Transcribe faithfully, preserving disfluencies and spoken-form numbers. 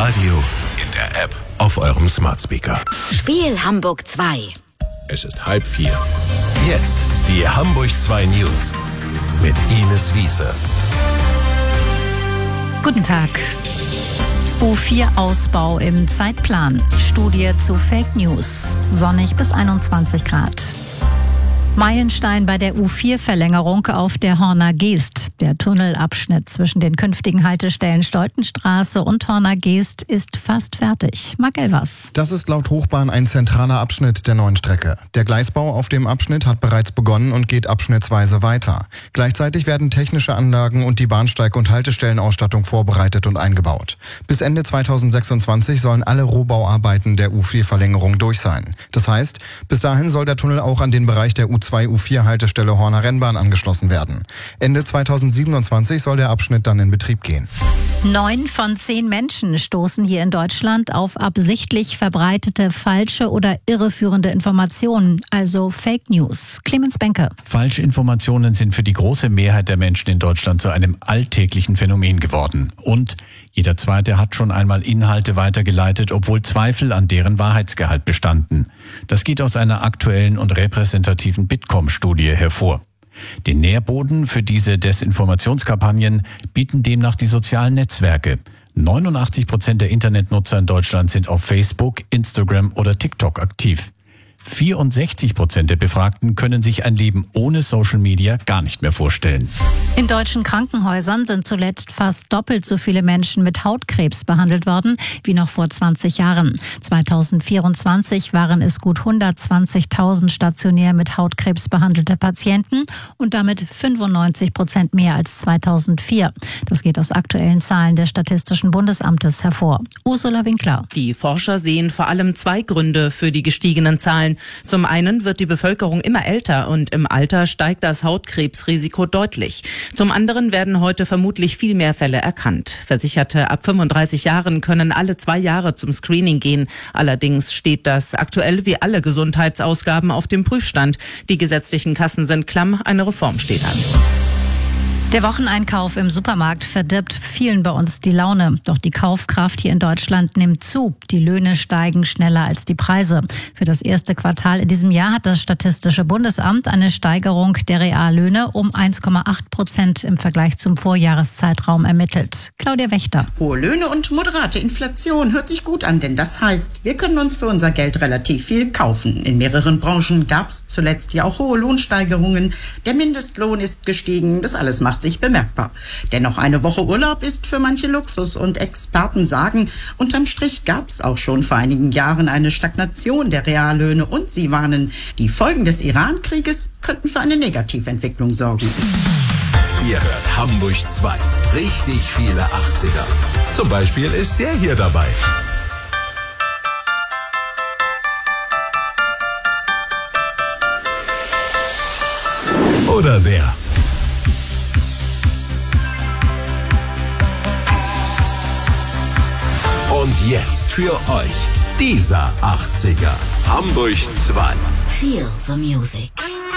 Radio, in der App, auf eurem Smart Speaker. Spiel Hamburg zwei. Es ist halb vier. Jetzt die Hamburg zwei News mit Ines Wiese. Guten Tag. U vier Ausbau im Zeitplan. Studie zu Fake News. Sonnig bis einundzwanzig Grad. Meilenstein bei der U vier Verlängerung auf der Horner Geest. Der Tunnelabschnitt zwischen den künftigen Haltestellen Stoltenstraße und Horner Geest ist fast fertig. Marc Elvers. Das ist laut Hochbahn ein zentraler Abschnitt der neuen Strecke. Der Gleisbau auf dem Abschnitt hat bereits begonnen und geht abschnittsweise weiter. Gleichzeitig werden technische Anlagen und die Bahnsteig- und Haltestellenausstattung vorbereitet und eingebaut. Bis Ende zweitausendsechsundzwanzig sollen alle Rohbauarbeiten der U vier Verlängerung durch sein. Das heißt, bis dahin soll der Tunnel auch an den Bereich der U zwei U vier Haltestelle Horner Rennbahn angeschlossen werden. Ende zweitausendsiebenundzwanzig soll der Abschnitt dann in Betrieb gehen. Neun von zehn Menschen stoßen hier in Deutschland auf absichtlich verbreitete falsche oder irreführende Informationen, also Fake News. Clemens Benke. Falschinformationen sind für die große Mehrheit der Menschen in Deutschland zu einem alltäglichen Phänomen geworden. Und jeder Zweite hat schon einmal Inhalte weitergeleitet, obwohl Zweifel an deren Wahrheitsgehalt bestanden. Das geht aus einer aktuellen und repräsentativen Bitkom-Studie hervor. Den Nährboden für diese Desinformationskampagnen bieten demnach die sozialen Netzwerke. neunundachtzig Prozent der Internetnutzer in Deutschland sind auf Facebook, Instagram oder TikTok aktiv. vierundsechzig Prozent der Befragten können sich ein Leben ohne Social Media gar nicht mehr vorstellen. In deutschen Krankenhäusern sind zuletzt fast doppelt so viele Menschen mit Hautkrebs behandelt worden wie noch vor zwanzig Jahren. zweitausendvierundzwanzig waren es gut hundertzwanzigtausend stationär mit Hautkrebs behandelte Patienten und damit fünfundneunzig Prozent mehr als zweitausendvier. Das geht aus aktuellen Zahlen des Statistischen Bundesamtes hervor. Ursula Winkler. Die Forscher sehen vor allem zwei Gründe für die gestiegenen Zahlen. Zum einen wird die Bevölkerung immer älter und im Alter steigt das Hautkrebsrisiko deutlich. Zum anderen werden heute vermutlich viel mehr Fälle erkannt. Versicherte ab fünfunddreißig Jahren können alle zwei Jahre zum Screening gehen. Allerdings steht das aktuell wie alle Gesundheitsausgaben auf dem Prüfstand. Die gesetzlichen Kassen sind klamm, eine Reform steht an. Der Wocheneinkauf im Supermarkt verdirbt vielen bei uns die Laune. Doch die Kaufkraft hier in Deutschland nimmt zu. Die Löhne steigen schneller als die Preise. Für das erste Quartal in diesem Jahr hat das Statistische Bundesamt eine Steigerung der Reallöhne um eins Komma acht Prozent im Vergleich zum Vorjahreszeitraum ermittelt. Claudia Wächter. Hohe Löhne und moderate Inflation hört sich gut an, denn das heißt, wir können uns für unser Geld relativ viel kaufen. In mehreren Branchen gab es zuletzt ja auch hohe Lohnsteigerungen. Der Mindestlohn ist gestiegen. Das alles macht sich bemerkbar. Dennoch eine Woche Urlaub ist für manche Luxus und Experten sagen, unterm Strich gab es auch schon vor einigen Jahren eine Stagnation der Reallöhne und sie warnen, die Folgen des Iran-Krieges könnten für eine Negativentwicklung sorgen. Ihr hört Hamburg zwei. Richtig viele achtziger. Zum Beispiel ist der hier dabei. Oder der. Und jetzt für euch dieser achtziger. Hamburg zwei. Feel the music.